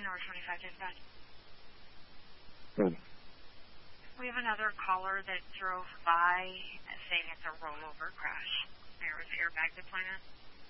or 25 dispatch. Good. We have another caller that drove by saying it's a rollover crash. There was airbag deployment.